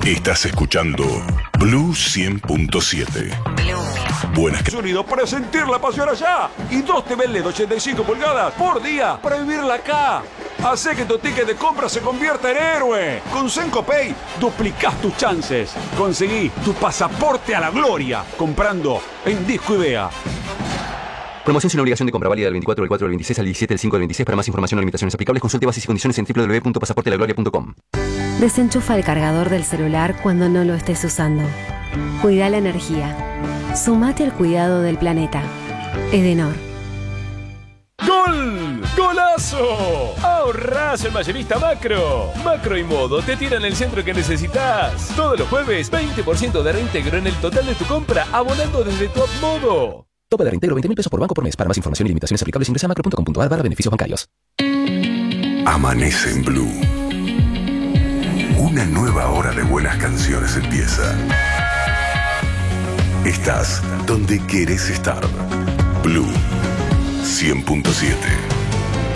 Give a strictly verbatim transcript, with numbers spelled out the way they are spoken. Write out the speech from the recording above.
Estás escuchando Blue cien punto siete. Buenas que... Sonido para sentir la pasión allá. Y dos T V L E D ochenta y cinco pulgadas por día para vivirla acá. Hace que tu ticket de compra se convierta en héroe. Con Senco Pay duplicás tus chances. Conseguí tu pasaporte a la gloria comprando en Disco Idea. Promoción sin obligación de compra, válida del veinticuatro del cuatro del veintiséis al diecisiete del cinco del veintiséis. Para más información o limitaciones aplicables, consulte bases y condiciones en doble u doble u doble u punto pasaporte la gloria punto com. Desenchufa el cargador del celular cuando no lo estés usando. Cuida la energía. Sumate al cuidado del planeta. Edenor. ¡Gol! ¡Golazo! ¡Ahorrás en Mayorista Macro! Macro y Modo te tiran el centro que necesitas. Todos los jueves, veinte por ciento de reintegro en el total de tu compra, abonando desde tu app Modo. Tope de reintegro veinte mil pesos por banco por mes. Para más información y limitaciones aplicables, ingresa a macro punto com punto a r barra beneficios bancarios. Amanece en Blue. Una nueva hora de buenas canciones empieza. Estás donde querés estar. Blue cien punto siete.